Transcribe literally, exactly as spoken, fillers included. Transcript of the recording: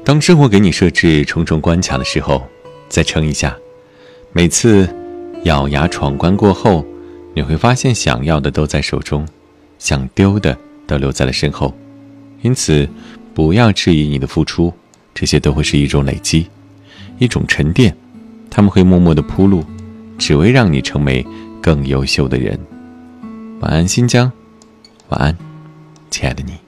当生活给你设置重重关卡的时候，再撑一下。每次咬牙闯关过后，你会发现想要的都在手中，想丢的都留在了身后。因此不要质疑你的付出，这些都会是一种累积，一种沉淀，他们会默默地铺路，只为让你成为更优秀的人。晚安新疆，晚安亲爱的你。